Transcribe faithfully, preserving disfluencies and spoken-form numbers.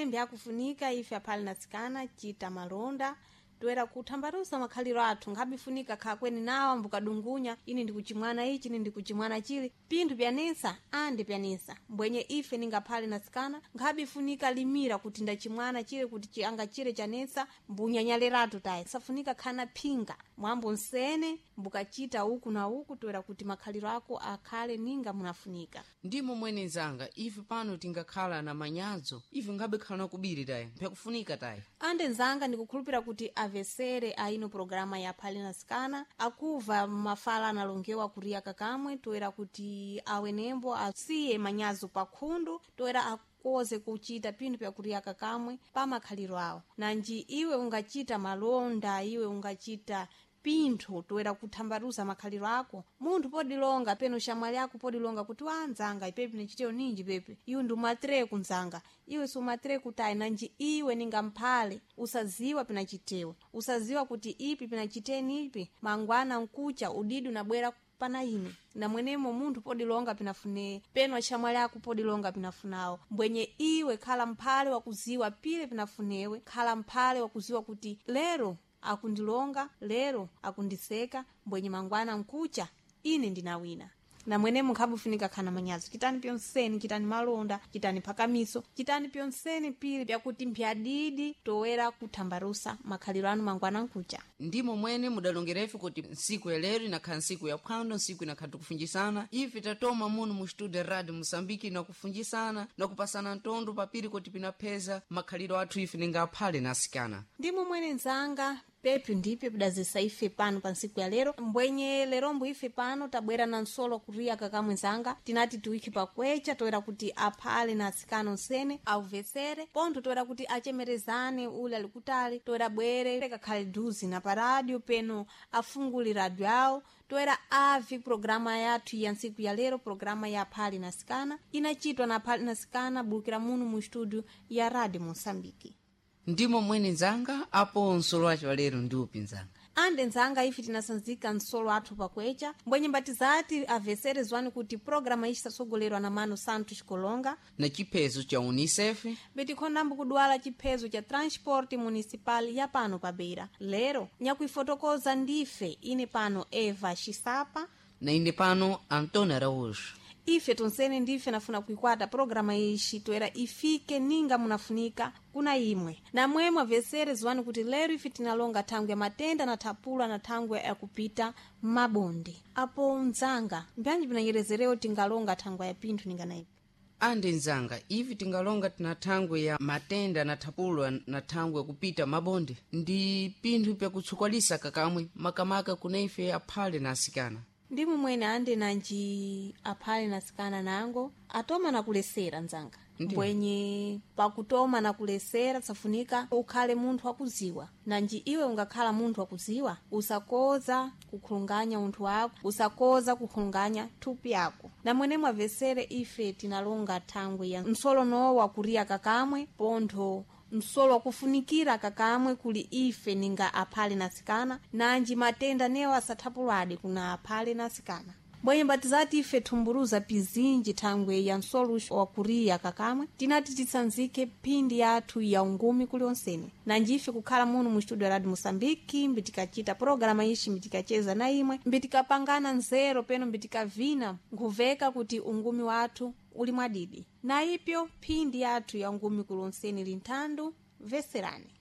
mbyakufunika ife aphale nasikana chita malonda toera kuthambarusa makhaliro athu nkhabifunika khakweni nawa mbukadungunya ini ndikuchimwana ichi ini ndikuchimwana chili pinthu pyanesa ande pyanesa mbwenye ife ningaphale nasikana nkhabifunika limira kuti ndachimwana chile kuti chianga chile chanesa mbunyanyaliratu tayi safunika khana phinga mwambo nsene mbukachita uku na uku toera kuti makhaliro ako akhale ninga munafunika. Ndimo mwene nzanga ife pano tingakhala na manyazo ife ngabe khala na kubiri tayi mpyakufunika tayi ande nzanga ndikukhulupira kuti avesere aino programa ya phale nasikana akuva mafala analongewa kuriya kakamwe toera kuti awenembo asiye manyazo pakhundu toera akoze kuchita pinthu pyakuriya kakamwe pa makhaliro awo nanji iwe ungachita malonda iwe ungachita pinthu toera kuthambaruza makhaliro ako munthu podilonga peno shamwali ako podilonga kuti wanzanga ipepe nichiteyo ninji pepe iwe ndi umatre kunzanga iwe si umatre kutayi nanji iwe ningamphale usaziwa pinachitewe usaziwa kuti ipi pinachiteni ipi mangwana nkucha udidi unabwera pana ine na mwenemo munthu podilonga pinafune peno shamwali ako podilonga pinafunawo mbwenye iwe khala mphale wakuziwa pile pinafunewe khala mphale wakuziwa kuti lero akundilonga lero akundiseka mbwenye mangwana nkucha ine ndinawina na mwenemo nkhabufunika khana manyazo chitani pyonseni chitani malonda chitani phakamiso chitani pyonseni pili pyakuti mpyadidi toera kuthambarusa makhaliro anu mangwana nkucha. Ndimo mwene mudalongerefe kuti nsiku ya lero inakhala nsiku ya phwando nsiku inakhala tukufunjisana ife tatoma muno mu studio Radio Mosambiki na kufunjisana na kupasana ntondo papiri kuti pinapeza makhaliro athu ife ningaphale nasikana. Ndimo mwene nzanga pepi ndipe pidazisa ife pano pa nsiku ya lero mbwenye lerombo ife pano tabwera na nsolo kuriya kakamwe nzanga tinati tuwiki pakwecha toera kuti aphale nasikana nsene auvesere ponto toera kuti achemerezane ule alikutali toera bwere kakhale duzi na paradio peno afunguli radio awo toera avi programa yathu ya nsiku ya lero programa ya aphale nasikana inachitwa na aphale nasikana bulukira muno mu studio ya Radio Mosambiki. Ndimo mwene nzanga apo nsolo wacho walero ndi upi nzanga ande nzanga ife tinasanzika nsolo athu pakwecha mbwenye mbatizati avesere zwani kuti programa ichi tasogolerwa na Mano Santos Kolonga na chiphezo cha UNICEF betikhondambo kudwala chiphezo cha transport municipal ya pano pa Beira lero nyakuifotokoza ndife ine pano Eva Chisapa na ine pano Antônio Araújo. Ife tonsene ndife nafuna kuikwata programa ishi toera ifike ninga munafunika kuna imwe na mwemwe avesere zwani kuti lero ife tinalonga thangwe ya matenda na thapula na thangwe ya kupita mabonde apo nzanga mbyanji pinanyerezereo tingalonga thangwe ya pinthu ninga naipi. Ande nzanga ivi tingalonga tina thangwe ya matenda na thapulwa na thangwe kupita mabonde ndi pinthu pya kutsukwalisa kakamwe makamaka kuna ife aphale nasikana. Ndimu mwene ande nanji aphale nasikana nango atoma na kulesera nzanga mbwenye pakutoma na kulesera safunika ukhale munthu wakuziwa nanji iwe ungakhala munthu wakuziwa usakoza kukhulunganya munthu wako usakoza kukhulunganya thupi yako na mwene mwavesere ife tinalonga thangwe ya nsolo nowa kuriya kakamwe pontho nsolo wakufunikira kakamwe kuli ife ninga aphale nasikana nanji matenda newa asathapulwadi kuna aphale nasikana mbwenye mbatizati ife thumburuza pizinji thangwe ya nsolo wakuriya kakamwe tinati tisanzike pindi yathu ya ungumi kuli onsene nanji ife kukhala muno mu studio Radio Mosambiki mbitikachita programa ishi mbitikacheza na imwe mbitikapangana nzero peno mbitikavina nkuveka kuti ungumi wathu uli mwadidi na ipyo pindi yathu ya ungumi kuli onsene linthandu veserani.